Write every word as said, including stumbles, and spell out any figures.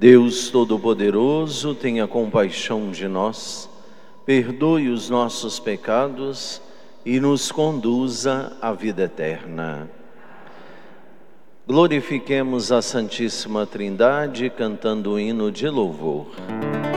Deus Todo-Poderoso, tenha compaixão de nós, perdoe os nossos pecados e nos conduza à vida eterna. Glorifiquemos a Santíssima Trindade cantando o hino de louvor.